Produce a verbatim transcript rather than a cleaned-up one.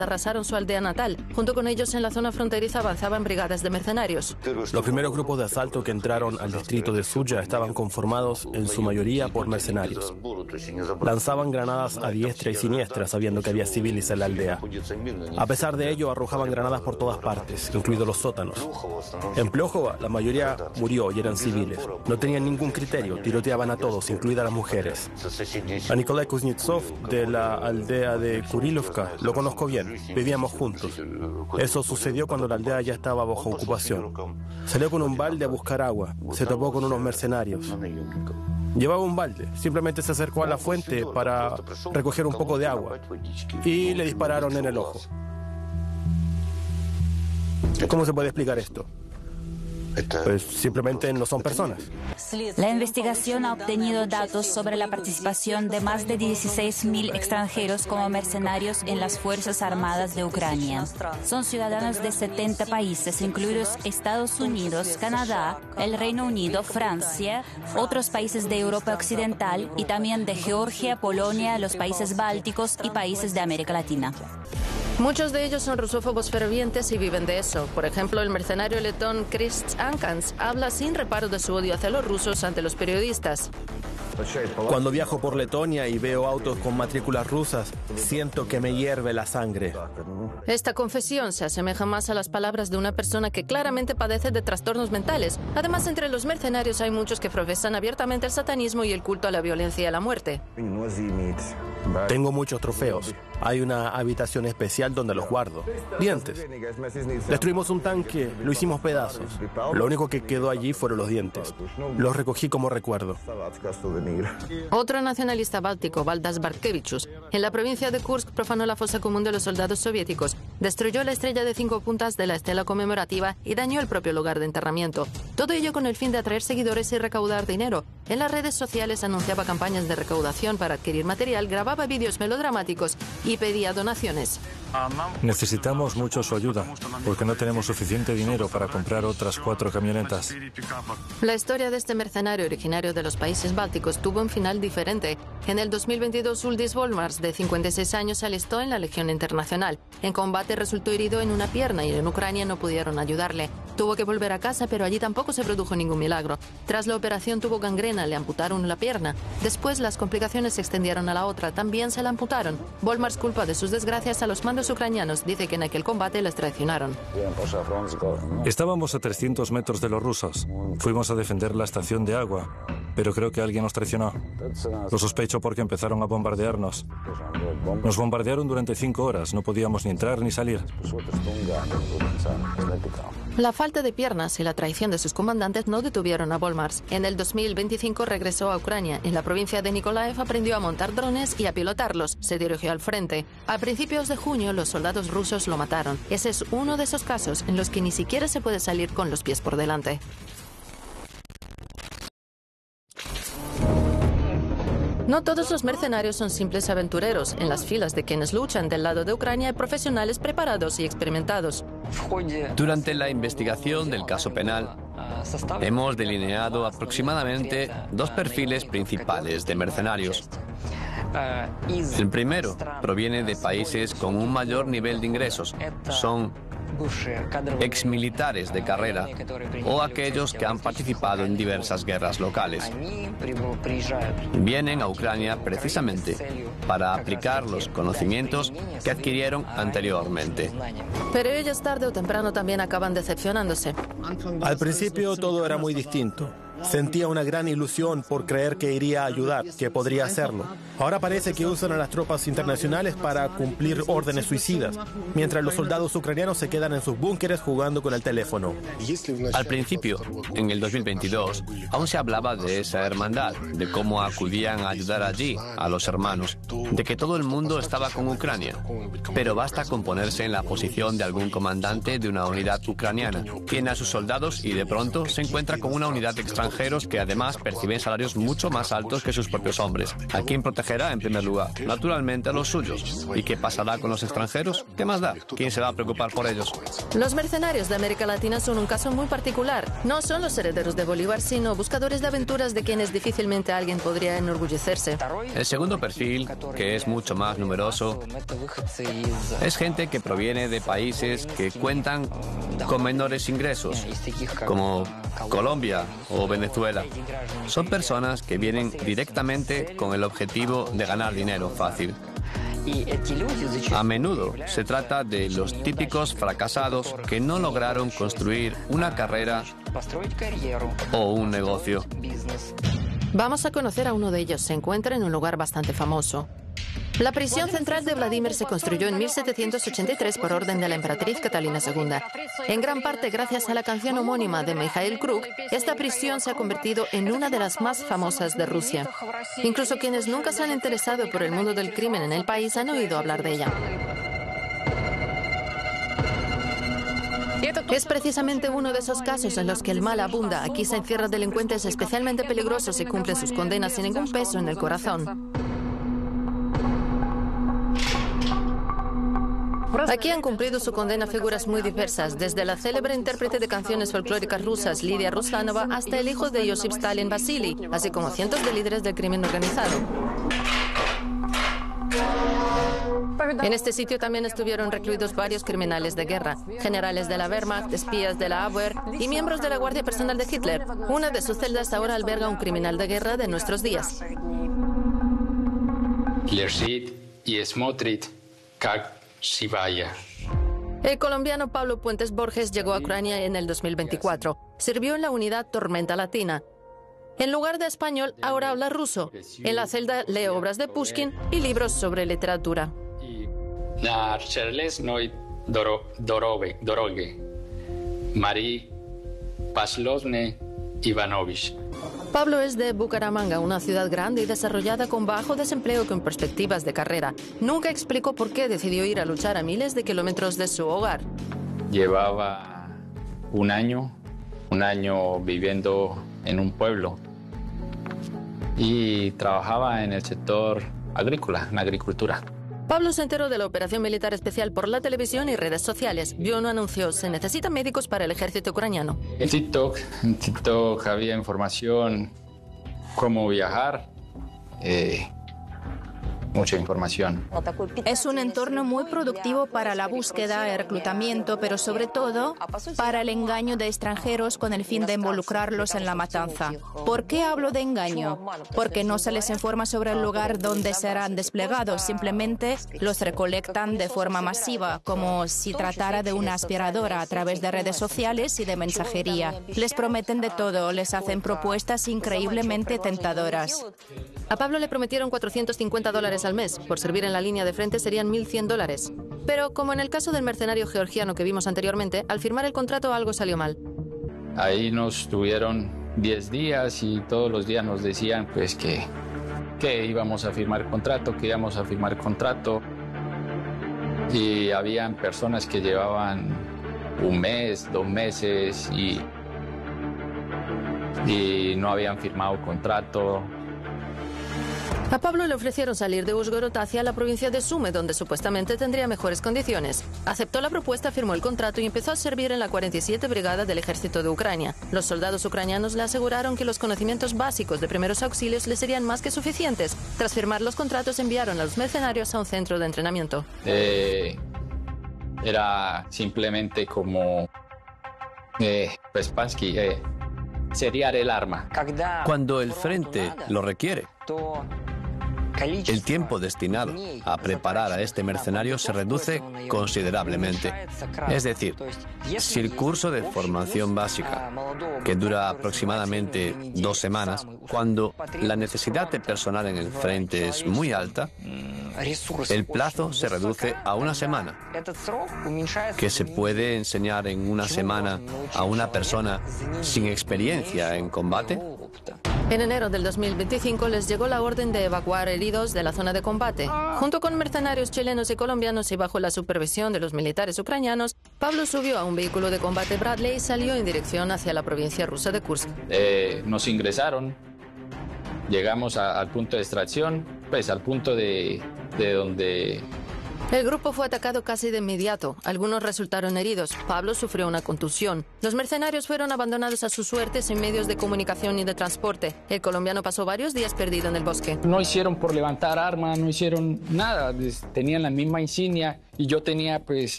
arrasaron su aldea natal. Junto con ellos, en la zona fronteriza avanzaban brigadas de mercenarios. Los primeros grupos de asalto que entraron al distrito de Suya estaban conformados en su mayoría por mercenarios. Lanzaban granadas a diestra y siniestra sabiendo que había civiles en la aldea. A pesar de ello, arrojaban granadas por todas partes, incluidos los sótanos. En Pljojova, la mayoría murió y eran civiles. No tenían ningún criterio, tiroteaban a todos, incluidas las mujeres. A Nikolai Kuznetsov, de la aldea de Kurilovka, lo conozco bien. Vivíamos juntos. Eso sucedió cuando la aldea ya estaba bajo ocupación. Salió con un balde a buscar agua. Se topó con unos mercenarios. Llevaba un balde. Simplemente se acercó a la fuente para recoger un poco de agua. Y le dispararon en el ojo. ¿Cómo se puede explicar esto? Pues simplemente no son personas. La investigación ha obtenido datos sobre la participación de más de dieciséis mil extranjeros como mercenarios en las Fuerzas Armadas de Ucrania. Son ciudadanos de setenta países, incluidos Estados Unidos, Canadá, el Reino Unido, Francia, otros países de Europa Occidental y también de Georgia, Polonia, los países bálticos y países de América Latina. Muchos de ellos son rusófobos fervientes y viven de eso. Por ejemplo, el mercenario letón Krist Ankans habla sin reparo de su odio hacia los rusos ante los periodistas. Cuando viajo por Letonia y veo autos con matrículas rusas, siento que me hierve la sangre. Esta confesión se asemeja más a las palabras de una persona que claramente padece de trastornos mentales. Además, entre los mercenarios hay muchos que profesan abiertamente el satanismo y el culto a la violencia y a la muerte. Tengo muchos trofeos. Hay una habitación especial donde los guardo. Dientes. Destruimos un tanque, lo hicimos pedazos. Lo único que quedó allí fueron los dientes. Los recogí como recuerdo. Otro nacionalista báltico, Valdas Bartkevichus, en la provincia de Kursk profanó la fosa común de los soldados soviéticos, destruyó la estrella de cinco puntas de la estela conmemorativa y dañó el propio lugar de enterramiento. Todo ello con el fin de atraer seguidores y recaudar dinero. En las redes sociales anunciaba campañas de recaudación para adquirir material, grababa vídeos melodramáticos y pedía donaciones. Necesitamos mucho su ayuda, porque no tenemos suficiente dinero para comprar otras cuatro camionetas. La historia de este mercenario originario de los países bálticos tuvo un final diferente. En el dos mil veintidós, Uldis Volmars, de cincuenta y seis años, se alistó en la Legión Internacional. En combate resultó herido en una pierna y en Ucrania no pudieron ayudarle. Tuvo que volver a casa, pero allí tampoco se produjo ningún milagro. Tras la operación tuvo gangrena, le amputaron la pierna. Después las complicaciones se extendieron a la otra, también se la amputaron. Volmars culpa de sus desgracias a los mandos ucranianos, dice que en aquel combate les traicionaron. Estábamos a trescientos metros de los rusos. Fuimos a defender la estación de agua, pero creo que alguien nos traicionó. Lo sospecho porque empezaron a bombardearnos. Nos bombardearon durante cinco horas, no podíamos ni entrar ni salir. La falta de piernas y la traición de sus comandantes no detuvieron a Volmars. En el dos mil veinticinco regresó a Ucrania. En la provincia de Nikolaev aprendió a montar drones y a pilotarlos. Se dirigió al frente. A principios de junio los soldados rusos lo mataron. Ese es uno de esos casos en los que ni siquiera se puede salir con los pies por delante. No todos los mercenarios son simples aventureros. En las filas de quienes luchan del lado de Ucrania hay profesionales preparados y experimentados. Durante la investigación del caso penal, hemos delineado aproximadamente dos perfiles principales de mercenarios. El primero proviene de países con un mayor nivel de ingresos. Son exmilitares de carrera o aquellos que han participado en diversas guerras locales. Vienen a Ucrania precisamente para aplicar los conocimientos que adquirieron anteriormente. Pero ellos tarde o temprano también acaban decepcionándose. Al principio todo era muy distinto. Sentía una gran ilusión por creer que iría a ayudar, que podría hacerlo. Ahora parece que usan a las tropas internacionales para cumplir órdenes suicidas, mientras los soldados ucranianos se quedan en sus búnkeres jugando con el teléfono. Al principio, en el dos mil veintidós, aún se hablaba de esa hermandad, de cómo acudían a ayudar allí a los hermanos, de que todo el mundo estaba con Ucrania. Pero basta con ponerse en la posición de algún comandante de una unidad ucraniana. Tiene a sus soldados y de pronto se encuentra con una unidad extranjera extranjeros que además perciben salarios mucho más altos que sus propios hombres. ¿A quién protegerá en primer lugar? Naturalmente a los suyos. ¿Y qué pasará con los extranjeros? ¿Qué más da? ¿Quién se va a preocupar por ellos? Los mercenarios de América Latina son un caso muy particular. No son los herederos de Bolívar, sino buscadores de aventuras de quienes difícilmente alguien podría enorgullecerse. El segundo perfil, que es mucho más numeroso, es gente que proviene de países que cuentan con menores ingresos, como Colombia o Venezuela. Son personas que vienen directamente con el objetivo de ganar dinero fácil. A menudo se trata de los típicos fracasados que no lograron construir una carrera o un negocio. Vamos a conocer a uno de ellos. Se encuentra en un lugar bastante famoso. La prisión central de Vladimir se construyó en mil setecientos ochenta y tres por orden de la emperatriz Catalina segunda. En gran parte gracias a la canción homónima de Mikhail Kruk, esta prisión se ha convertido en una de las más famosas de Rusia. Incluso quienes nunca se han interesado por el mundo del crimen en el país han oído hablar de ella. Es precisamente uno de esos casos en los que el mal abunda. Aquí se encierran delincuentes especialmente peligrosos y cumplen sus condenas sin ningún peso en el corazón. Aquí han cumplido su condena figuras muy diversas, desde la célebre intérprete de canciones folclóricas rusas Lidia Ruslanova hasta el hijo de Josip Stalin Vasily, así como cientos de líderes del crimen organizado. En este sitio también estuvieron recluidos varios criminales de guerra, generales de la Wehrmacht, espías de la Abwehr y miembros de la Guardia Personal de Hitler. Una de sus celdas ahora alberga un criminal de guerra de nuestros días. El colombiano Pablo Puentes Borges llegó a Ucrania en el dos mil veinticuatro. Sirvió en la unidad Tormenta Latina. En lugar de español, ahora habla ruso. En la celda lee obras de Pushkin y libros sobre literatura. Pablo es de Bucaramanga, una ciudad grande y desarrollada con bajo desempleo y con perspectivas de carrera. Nunca explicó por qué decidió ir a luchar a miles de kilómetros de su hogar. Llevaba un año, un año viviendo en un pueblo y trabajaba en el sector agrícola, en la agricultura. Pablo se enteró de la operación militar especial por la televisión y redes sociales. Vio un anuncio: se necesitan médicos para el ejército ucraniano. En TikTok, en TikTok había información, cómo viajar, eh, mucha información. Es un entorno muy productivo para la búsqueda y reclutamiento, pero sobre todo para el engaño de extranjeros con el fin de involucrarlos en la matanza. ¿Por qué hablo de engaño? Porque no se les informa sobre el lugar donde serán desplegados, simplemente los recolectan de forma masiva, como si tratara de una aspiradora a través de redes sociales y de mensajería. Les prometen de todo, les hacen propuestas increíblemente tentadoras. A Pablo le prometieron cuatrocientos cincuenta dólares al mes. Por servir en la línea de frente serían mil cien dólares. Pero, como en el caso del mercenario georgiano que vimos anteriormente, al firmar el contrato algo salió mal. Ahí nos tuvieron diez días y todos los días nos decían pues que, que íbamos a firmar contrato, que íbamos a firmar contrato. Y habían personas que llevaban un mes, dos meses y, y no habían firmado contrato. A Pablo le ofrecieron salir de Uzhgorod hacia la provincia de Sumy, donde supuestamente tendría mejores condiciones. Aceptó la propuesta, firmó el contrato y empezó a servir en la cuarenta y siete Brigada del Ejército de Ucrania. Los soldados ucranianos le aseguraron que los conocimientos básicos de primeros auxilios le serían más que suficientes. Tras firmar los contratos, enviaron a los mercenarios a un centro de entrenamiento. Eh, era simplemente como... Eh, pues Pansky, eh, seriar el arma. Cuando el frente lo requiere, el tiempo destinado a preparar a este mercenario se reduce considerablemente. Es decir, si el curso de formación básica, que dura aproximadamente dos semanas, cuando la necesidad de personal en el frente es muy alta, el plazo se reduce a una semana. ¿Que se puede enseñar en una semana a una persona sin experiencia en combate? En enero del dos mil veinticinco les llegó la orden de evacuar heridos de la zona de combate. Junto con mercenarios chilenos y colombianos y bajo la supervisión de los militares ucranianos, Pablo subió a un vehículo de combate Bradley y salió en dirección hacia la provincia rusa de Kursk. Eh, nos ingresaron, llegamos a, al punto de extracción, pues al punto de, de donde... El grupo fue atacado casi de inmediato. Algunos resultaron heridos. Pablo sufrió una contusión. Los mercenarios fueron abandonados a su suerte sin medios de comunicación ni de transporte. El colombiano pasó varios días perdido en el bosque. No hicieron por levantar armas, no hicieron nada. Tenían la misma insignia y yo tenía pues